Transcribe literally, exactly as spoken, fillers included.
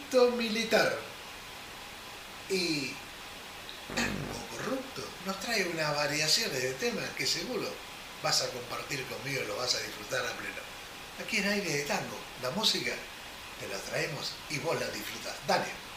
Tango militar y tango corrupto nos trae unas variaciones de temas que seguro vas a compartir conmigo, lo vas a disfrutar a pleno. Aquí en Aire de Tango, la música te la traemos y vos la disfrutás. Dale.